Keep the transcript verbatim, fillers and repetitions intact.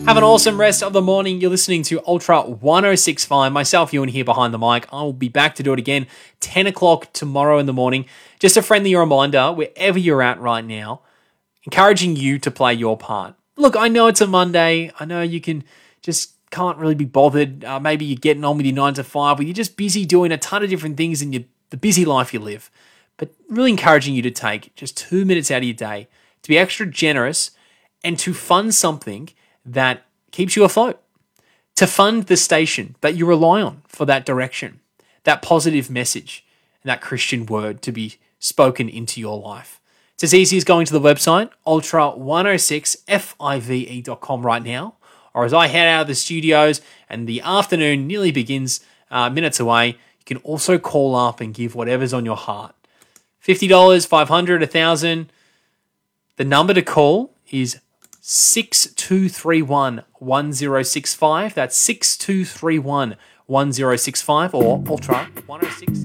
Have an awesome rest of the morning. You're listening to Ultra one oh six point five. Myself, Ewan here behind the mic. I will be back to do it again ten o'clock tomorrow in the morning. Just a friendly reminder, wherever you're at right now, encouraging you to play your part. Look, I know it's a Monday. I know you can just can't really be bothered. Uh, maybe you're getting on with your nine to five, or you're just busy doing a ton of different things in your, the busy life you live. But really encouraging you to take just two minutes out of your day to be extra generous and to fund something that keeps you afloat, to fund the station that you rely on for that direction, that positive message, and that Christian word to be spoken into your life. It's as easy as going to the website, ultra one oh six five dot com right now, or as I head out of the studios and the afternoon nearly begins uh, minutes away, you can also call up and give whatever's on your heart. fifty dollars, five hundred dollars, one thousand dollars. The number to call is six two three one, one oh six five. That's six two three one, one oh six five or Ultra one oh six.